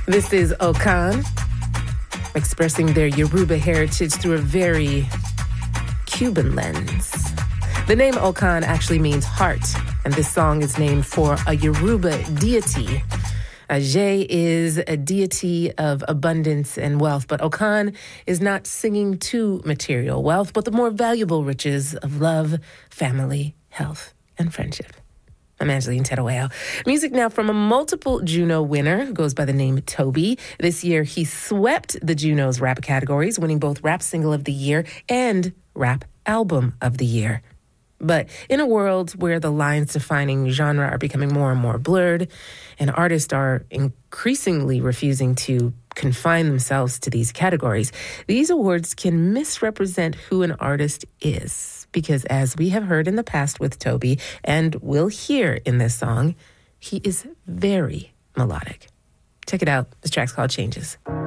This is Okan, expressing their Yoruba heritage through a very Cuban lens. The name Okan actually means heart, and this song is named for a Yoruba deity. Ajay is a deity of abundance and wealth, but Okan is not singing to material wealth, but the more valuable riches of love, family, health, and friendship. I'm Angeline Terueo. Music now from a multiple Juno winner who goes by the name Toby. This year, he swept the Junos rap categories, winning both Rap Single of the Year and Rap Album of the Year. But in a world where the lines defining genre are becoming more and more blurred, and artists are increasingly refusing to confine themselves to these categories, these awards can misrepresent who an artist is. Because as we have heard in the past with Toby, and will hear in this song, he is very melodic. Check it out. This track's called Changes.